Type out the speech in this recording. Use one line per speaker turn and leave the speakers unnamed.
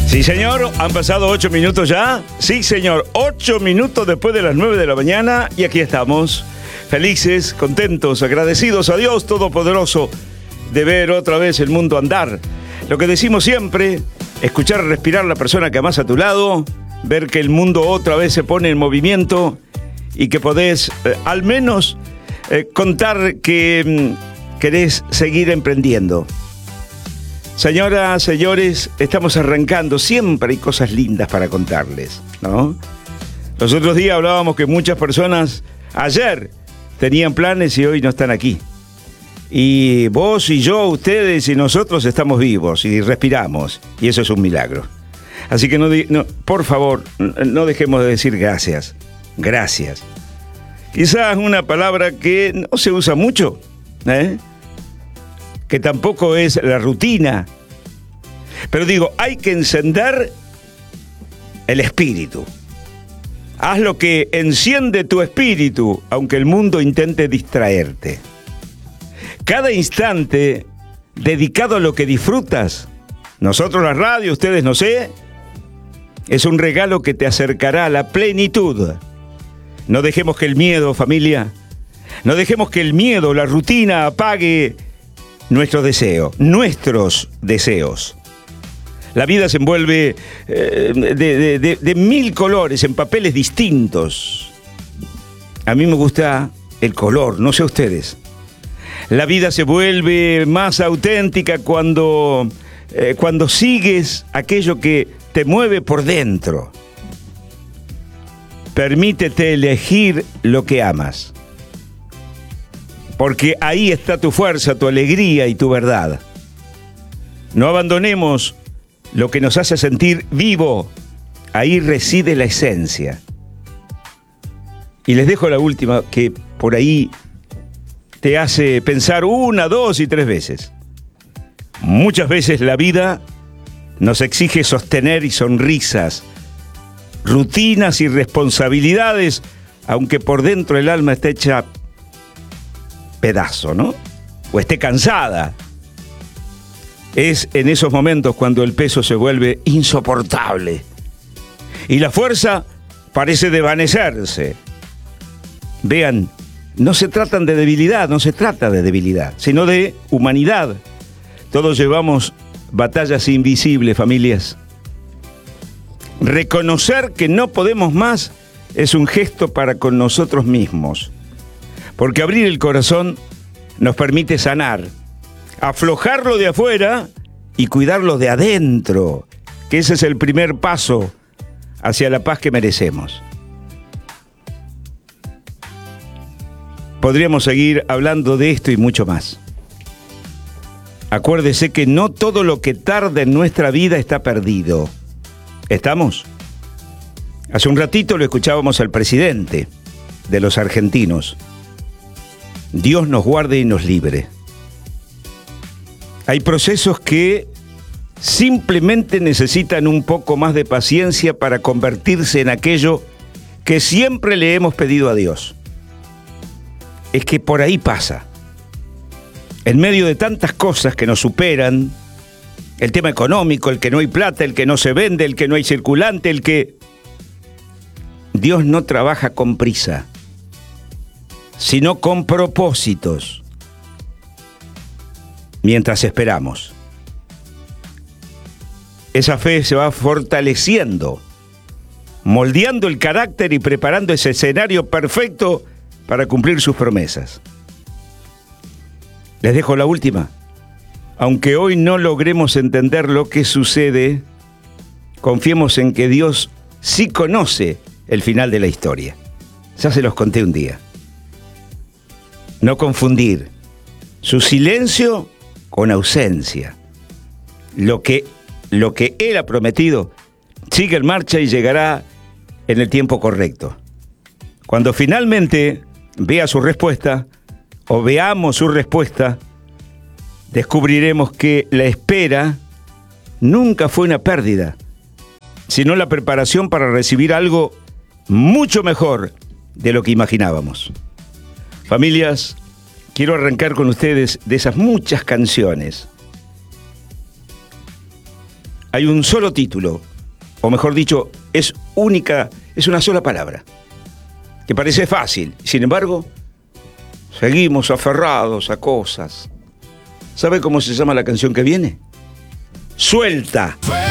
Sí, señor, han pasado 8 minutos ya. Sí, señor, 8 minutos después de las 9 de la mañana y aquí estamos, felices, contentos, agradecidos a Dios Todopoderoso de ver otra vez el mundo andar. Lo que decimos siempre, escuchar, respirar a la persona que amas a tu lado, ver que el mundo otra vez se pone en movimiento y que podés al menos contar que querés seguir emprendiendo. Señoras, señores, estamos arrancando. Siempre hay cosas lindas para contarles, ¿no? Los otros días hablábamos que muchas personas ayer tenían planes y hoy no están aquí. Y vos y yo, ustedes y nosotros estamos vivos y respiramos. Y eso es un milagro. Así que por favor, no dejemos de decir gracias. Gracias. Quizás una palabra que no se usa mucho, que tampoco es la rutina. Pero digo, hay que encender el espíritu. Haz lo que enciende tu espíritu, aunque el mundo intente distraerte. Cada instante dedicado a lo que disfrutas, nosotros la radio, ustedes no sé, es un regalo que te acercará a la plenitud. No dejemos que el miedo, familia, no dejemos que el miedo, la rutina apague nuestros deseos. La vida se envuelve de mil colores, en papeles distintos. A mí me gusta el color, no sé ustedes. La vida se vuelve más auténtica cuando sigues aquello que te mueve por dentro. Permítete elegir lo que amas. Porque ahí está tu fuerza, tu alegría y tu verdad. No abandonemos lo que nos hace sentir vivo. Ahí reside la esencia. Y les dejo la última, que por ahí te hace pensar 1, 2 y 3 veces. Muchas veces la vida nos exige sostener y sonrisas, rutinas y responsabilidades, aunque por dentro el alma esté hecha pedazo, ¿no? O esté cansada. Es en esos momentos cuando el peso se vuelve insoportable y la fuerza parece desvanecerse. Vean, no se trata de debilidad, sino de humanidad. Todos llevamos batallas invisibles, familias. Reconocer que no podemos más es un gesto para con nosotros mismos, porque abrir el corazón nos permite sanar, aflojarlo de afuera y cuidarlo de adentro, que ese es el primer paso hacia la paz que merecemos. Podríamos seguir hablando de esto y mucho más. Acuérdese que no todo lo que tarda en nuestra vida está perdido. ¿Estamos? Hace un ratito lo escuchábamos al presidente de los argentinos. Dios nos guarde y nos libre. Hay procesos que simplemente necesitan un poco más de paciencia para convertirse en aquello que siempre le hemos pedido a Dios. Es que por ahí pasa. En medio de tantas cosas que nos superan, el tema económico, el que no hay plata, el que no se vende, el que no hay circulante, el que... Dios no trabaja con prisa, sino con propósitos, mientras esperamos. Esa fe se va fortaleciendo, moldeando el carácter y preparando ese escenario perfecto para cumplir sus promesas. Les dejo la última. Aunque hoy no logremos entender lo que sucede, confiemos en que Dios sí conoce el final de la historia. Ya se los conté un día. No confundir su silencio con ausencia. Lo que Él ha prometido sigue en marcha y llegará en el tiempo correcto. Cuando finalmente vea su respuesta, o veamos su respuesta, descubriremos que la espera nunca fue una pérdida, sino la preparación para recibir algo mucho mejor de lo que imaginábamos. Familias, quiero arrancar con ustedes de esas muchas canciones. hay un solo título, o mejor dicho, es una sola palabra, que parece fácil, sin embargo, seguimos aferrados a cosas. ¿Sabe cómo se llama la canción que viene? Suelta.